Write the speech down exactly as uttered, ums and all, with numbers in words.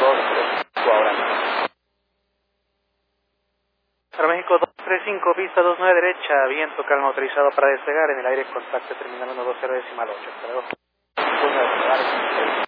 dos tres ahora. Aeroméxico dos tres cinco, pista dos nueve derecha, viento calma autorizado para despegar en el aire, contacto terminal uno dos cero decimal ocho. Hasta luego.